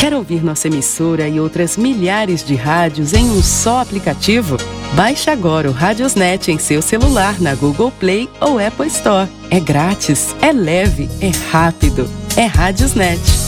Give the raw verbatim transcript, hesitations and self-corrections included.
Quer ouvir nossa emissora e outras milhares de rádios em um só aplicativo? Baixe agora o Radiosnet em seu celular na Google Play ou Apple Store. É grátis, é leve, é rápido. É Radiosnet.